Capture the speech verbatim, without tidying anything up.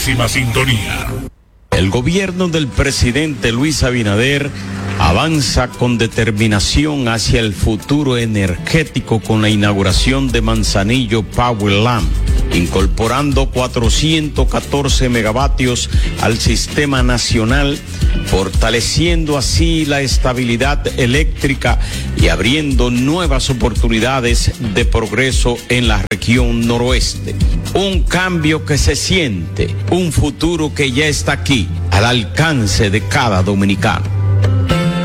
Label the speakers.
Speaker 1: máxima sintonía.
Speaker 2: El gobierno del presidente Luis Abinader avanza con determinación hacia el futuro energético con la inauguración de Manzanillo Powerland, incorporando cuatrocientos catorce megavatios al sistema nacional, fortaleciendo así la estabilidad eléctrica y abriendo nuevas oportunidades de progreso en la región noroeste. Un cambio que se siente, un futuro que ya está aquí, al alcance de cada dominicano.